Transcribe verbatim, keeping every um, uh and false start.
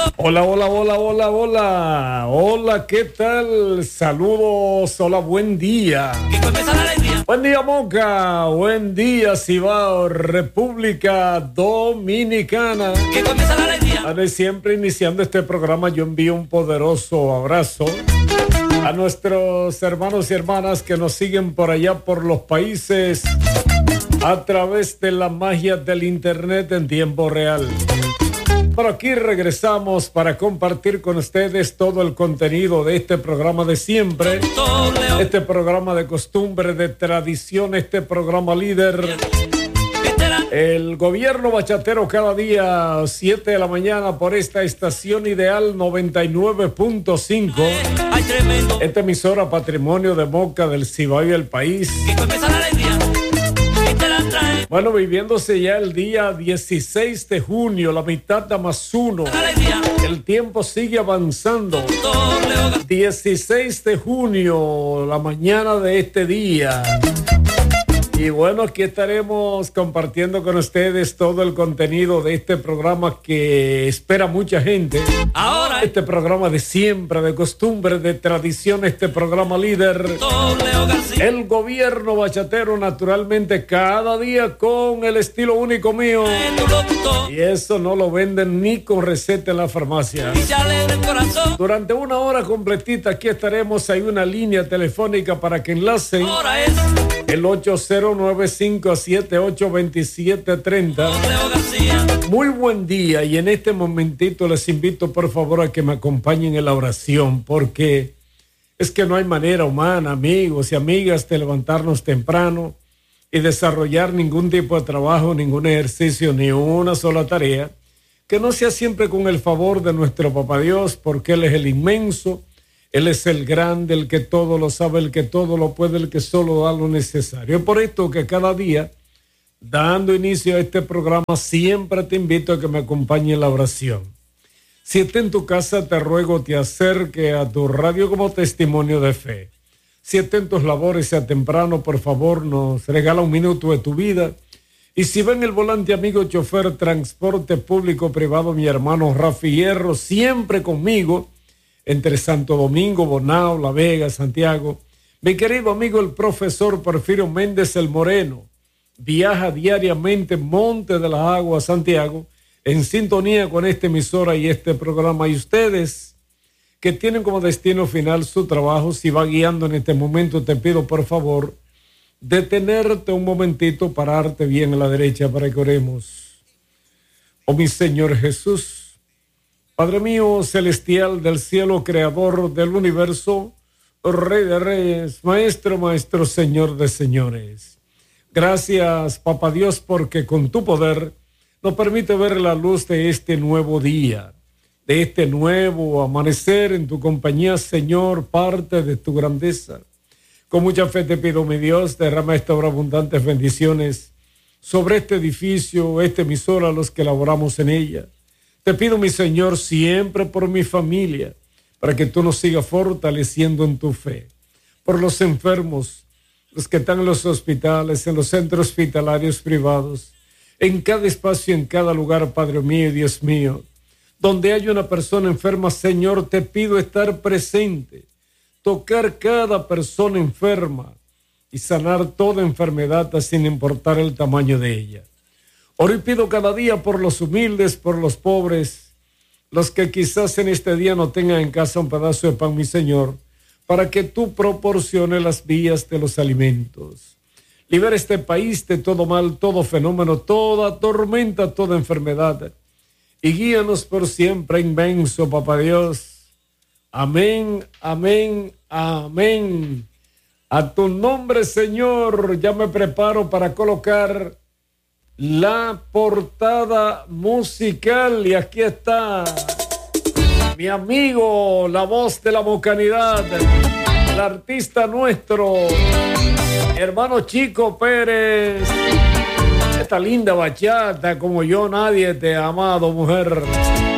Hola, hola, hola, hola, hola. Hola, ¿qué tal? Saludos, hola, buen día. Buen día, Moca. Buen día, Cibao, República Dominicana. Que comienza la alegría. De siempre iniciando este programa, yo envío un poderoso abrazo a nuestros hermanos y hermanas que nos siguen por allá por los países a través de la magia del internet en tiempo real. Por aquí regresamos para compartir con ustedes todo el contenido de este programa de siempre, este programa de costumbre, de tradición, este programa líder. El gobierno bachatero cada día, siete de la mañana, por esta estación ideal noventa y nueve punto cinco. Esta emisora patrimonio de Moca, del Cibao y del país. Bueno, viviéndose ya el día dieciséis de junio, la mitad da más uno. El tiempo sigue avanzando. dieciséis de junio, la mañana de este día. Y bueno, aquí estaremos compartiendo con ustedes todo el contenido de este programa que espera mucha gente. Ahora este programa de siempre, de costumbre, de tradición, este programa líder. El gobierno bachatero, naturalmente, cada día con el estilo único mío. Y eso no lo venden ni con receta en la farmacia. Durante una hora completita aquí estaremos. Hay una línea telefónica para que enlacen. Ahora es el ocho cero nueve cinco siete ocho dos siete tres cero. Muy buen día, y en este momentito les invito por favor a que me acompañen en la oración, porque es que no hay manera humana, amigos y amigas, de levantarnos temprano y desarrollar ningún tipo de trabajo, ningún ejercicio, ni una sola tarea, que no sea siempre con el favor de nuestro Papá Dios, porque Él es el inmenso, Él es el grande, el que todo lo sabe, el que todo lo puede, el que solo da lo necesario. Por esto que cada día, dando inicio a este programa, siempre te invito a que me acompañe en la oración. Si estás en tu casa, te ruego te acerque a tu radio como testimonio de fe. Si estás en tus labores, sea temprano, por favor, nos regala un minuto de tu vida. Y si ven el volante, amigo chofer, transporte público privado, mi hermano Rafi Hierro, siempre conmigo, entre Santo Domingo, Bonao, La Vega, Santiago. Mi querido amigo el profesor Porfirio Méndez el Moreno viaja diariamente Monte de las Aguas, Santiago, en sintonía con esta emisora y este programa. Y ustedes que tienen como destino final su trabajo, si va guiando en este momento, te pido por favor detenerte un momentito, pararte bien a la derecha para que oremos. Oh mi Señor Jesús, Padre mío celestial del cielo, creador del universo, Rey de reyes, Maestro, Maestro, Señor de señores. Gracias, Papá Dios, porque con tu poder nos permite ver la luz de este nuevo día, de este nuevo amanecer en tu compañía, Señor, parte de tu grandeza. Con mucha fe te pido, mi Dios, derrama esta obra abundantes bendiciones sobre este edificio, esta emisora, los que laboramos en ella. Te pido, mi Señor, siempre por mi familia, para que tú nos sigas fortaleciendo en tu fe. Por los enfermos, los que están en los hospitales, en los centros hospitalarios privados, en cada espacio, en cada lugar, Padre mío y Dios mío. Donde hay una persona enferma, Señor, te pido estar presente, tocar cada persona enferma y sanar toda enfermedad sin importar el tamaño de ella. Oro y pido cada día por los humildes, por los pobres, los que quizás en este día no tengan en casa un pedazo de pan, mi Señor, para que tú proporciones las vías de los alimentos. Libera este país de todo mal, todo fenómeno, toda tormenta, toda enfermedad. Y guíanos por siempre, inmenso Papá Dios. Amén, amén, amén. A tu nombre, Señor, ya me preparo para colocar la portada musical. Y aquí está mi amigo, la voz de la mocanidad, el artista nuestro, hermano Chico Pérez. Esta linda bachata, como yo nadie te ha amado, mujer.